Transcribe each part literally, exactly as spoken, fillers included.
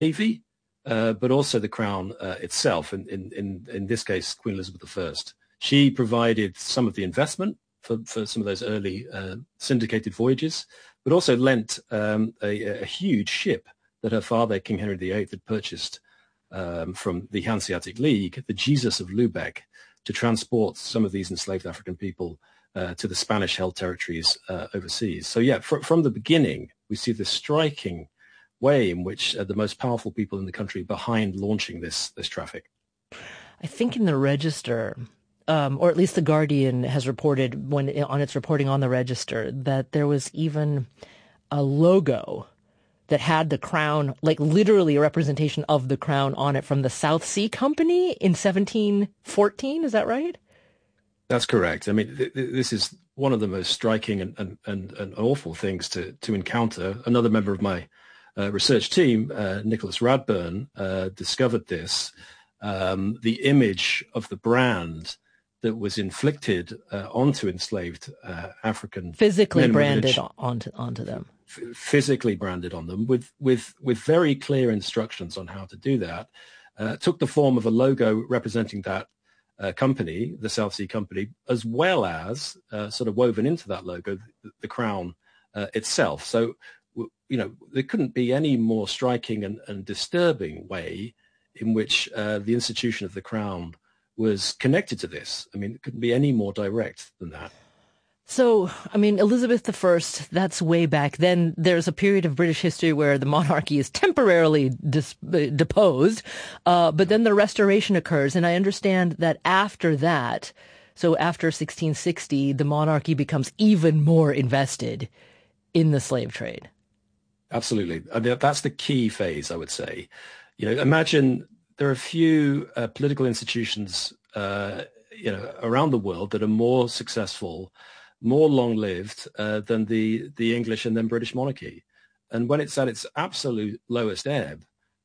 Navy, uh, but also the Crown uh, itself. In, in, in, in this case, Queen Elizabeth the First. She provided some of the investment for, for some of those early uh, syndicated voyages, but also lent um, a, a huge ship that her father, King Henry the Eighth, had purchased um, from the Hanseatic League, the Jesus of Lubeck, to transport some of these enslaved African people uh, to the Spanish-held territories uh, overseas. So yeah, fr- from the beginning, we see this striking way in which uh, the most powerful people in the country behind launching this this traffic. I think in the Register, um, or at least the Guardian has reported when on its reporting on the Register, that there was even a logo that had the crown, like literally a representation of the crown on it from the South Sea Company in seventeen fourteen. Is that right? That's correct. I mean, th- th- this is one of the most striking and, and, and, and awful things to, to encounter. Another member of my uh, research team, uh, Nicholas Radburn, uh, discovered this. Um, the image of the brand that was inflicted uh, onto enslaved uh, African physically branded onto onto them. physically branded on them with with with very clear instructions on how to do that. Uh, took the form of a logo representing that uh, company, the South Sea Company, as well as uh, sort of woven into that logo the, the crown uh, itself. So you know there couldn't be any more striking and, and disturbing way in which uh, the institution of the crown was connected to this. I mean, it couldn't be any more direct than that. So, I mean, Elizabeth the First, that's way back. Then there's a period of British history where the monarchy is temporarily dis- deposed, uh, but then the restoration occurs. And I understand that after that, so after sixteen sixty, the monarchy becomes even more invested in the slave trade. Absolutely. I mean, that's the key phase, I would say. You know, imagine there are a few uh, political institutions, uh, you know, around the world that are more successful, more long-lived uh, than the the English and then British monarchy. And when it's at its absolute lowest ebb,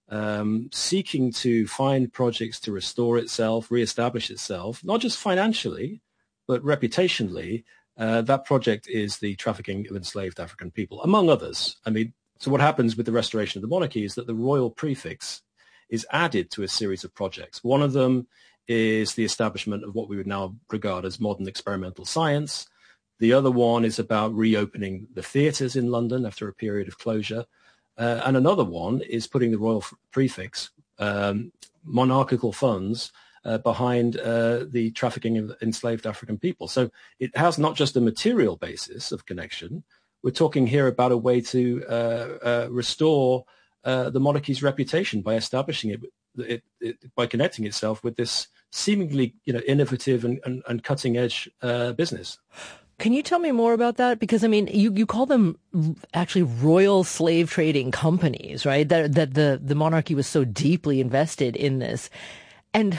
um, seeking to find projects to restore itself, reestablish itself, not just financially, but reputationally, uh, that project is the trafficking of enslaved African people, among others. I mean, so what happens with the restoration of the monarchy is that the royal prefix is added to a series of projects. One of them is the establishment of what we would now regard as modern experimental science. The other one is about reopening the theatres in London after a period of closure. Uh, and another one is putting the royal prefix, um, monarchical funds, uh, behind uh, the trafficking of enslaved African people. So it has not just a material basis of connection. We're talking here about a way to uh, uh, restore uh, the monarchy's reputation by establishing it, it, it, by connecting itself with this seemingly, you know, innovative and, and, and cutting-edge uh, business. Can you tell me more about that? Because, I mean, you, you call them actually royal slave trading companies, right? That that the, the monarchy was so deeply invested in this. And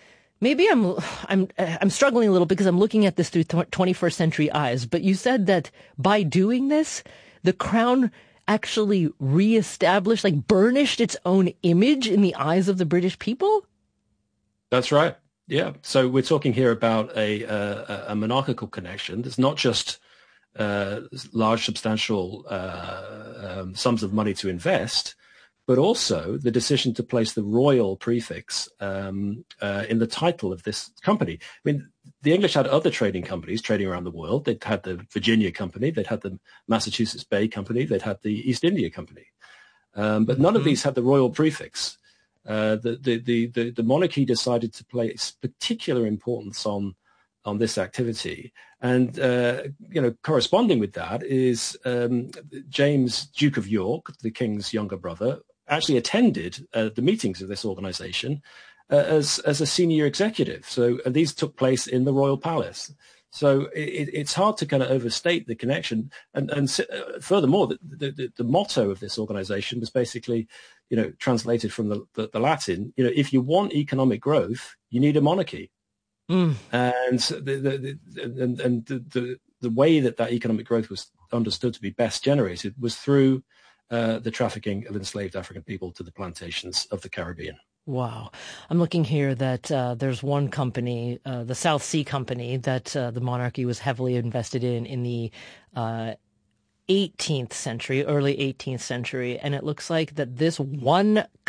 maybe I'm I'm I'm struggling a little because I'm looking at this through twenty-first century eyes. But you said that by doing this, the crown actually reestablished, like burnished its own image in the eyes of the British people? That's right. Yeah, so we're talking here about a uh, a monarchical connection. There's not just uh, large, substantial uh, um, sums of money to invest, but also the decision to place the royal prefix um, uh, in the title of this company. I mean, the English had other trading companies trading around the world. They'd had the Virginia Company, they'd had the Massachusetts Bay Company, they'd had the East India Company, um, but none mm-hmm. of these had the royal prefix. Uh, the, the, the, the monarchy decided to place particular importance on on this activity. And, uh, you know, corresponding with that is um, James, Duke of York, the king's younger brother, actually attended uh, the meetings of this organization uh, as, as a senior executive. So uh, these took place in the royal palace. So it, it's hard to kind of overstate the connection. And, and uh, furthermore, the, the, the motto of this organization was basically, you know, translated from the, the, the Latin, you know, if you want economic growth, you need a monarchy. Mm. And, the, the, the, and, and the, the, the way that that economic growth was understood to be best generated was through uh, the trafficking of enslaved African people to the plantations of the Caribbean. Wow. I'm looking here that uh, there's one company, uh, the South Sea Company, that uh, the monarchy was heavily invested in in the uh, eighteenth century, early eighteenth century, and it looks like that this one